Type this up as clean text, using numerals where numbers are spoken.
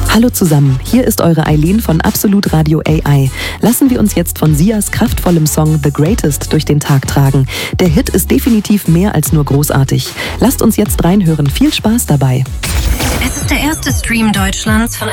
Hallo zusammen, hier ist eure Eileen von Absolut Radio AI. Lassen wir uns jetzt von Sias kraftvollem Song The Greatest durch den Tag tragen. Der Hit ist definitiv mehr als nur großartig. Lasst uns jetzt reinhören. Viel Spaß dabei. Es ist der erste Stream Deutschlands von